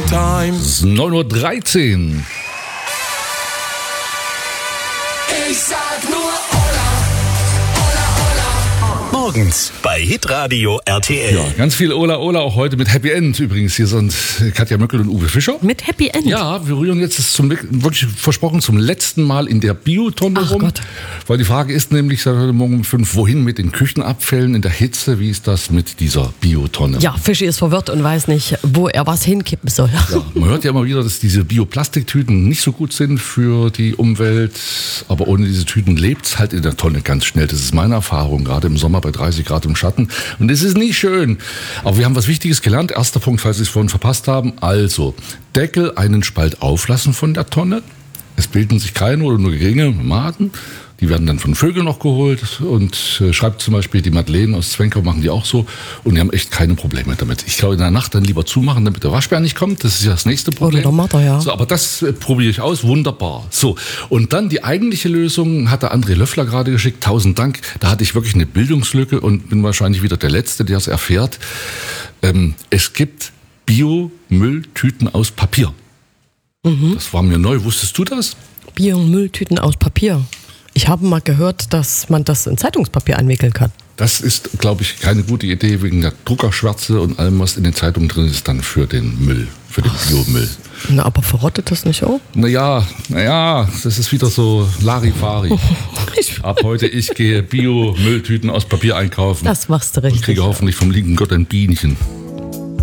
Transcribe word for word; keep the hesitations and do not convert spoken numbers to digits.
time. Es ist neun Uhr dreizehn. Ich sag nur Hola, Hola, Hola. Morgens bei Hitradio R T L. Ja, ganz viel Ola Ola, auch heute mit Happy End übrigens. Hier sind Katja Möckel und Uwe Fischer. Mit Happy End? Ja, wir rühren jetzt das zum, wirklich versprochen zum letzten Mal in der Biotonne Ach rum. Gott. Weil die Frage ist nämlich seit heute Morgen um fünf, wohin mit den Küchenabfällen in der Hitze? Wie ist das mit dieser Biotonne? Ja, Fischi ist verwirrt und weiß nicht, wo er was hinkippen soll. Ja, man hört ja immer wieder, dass diese Bioplastiktüten nicht so gut sind für die Umwelt. Aber ohne diese Tüten lebt es halt in der Tonne ganz schnell. Das ist meine Erfahrung, gerade im Sommer bei dreißig Grad im Schatten. Und es ist nicht schön. Aber wir haben was Wichtiges gelernt. Erster Punkt, falls Sie es vorhin verpasst haben. Also, Deckel einen Spalt auflassen von der Tonne. Es bilden sich keine oder nur geringe Maden. Die werden dann von Vögeln noch geholt. Und äh, schreibt zum Beispiel die Madeleine aus Zwenkau, machen die auch so. Und die haben echt keine Probleme damit. Ich glaube, in der Nacht dann lieber zumachen, damit der Waschbär nicht kommt. Das ist ja das nächste Problem. Oder der Mutter, ja. So, aber das äh, probiere ich aus. Wunderbar. So, und dann die eigentliche Lösung hat der André Löffler gerade geschickt. Tausend Dank. Da hatte ich wirklich eine Bildungslücke und bin wahrscheinlich wieder der Letzte, der es erfährt. Ähm, es gibt Biomülltüten aus Papier. Mhm. Das war mir neu. Wusstest du das? Biomülltüten aus Papier. Ich habe mal gehört, dass man das in Zeitungspapier einwickeln kann. Das ist, glaube ich, keine gute Idee wegen der Druckerschwärze und allem, was in den Zeitungen drin ist, dann für den Müll, für den Biomüll. Na, aber verrottet das nicht auch? Naja, naja, das ist wieder so Larifari. Ab heute, ich gehe Biomülltüten aus Papier einkaufen. Das machst du richtig. Und kriege hoffentlich vom lieben Gott ein Bienchen.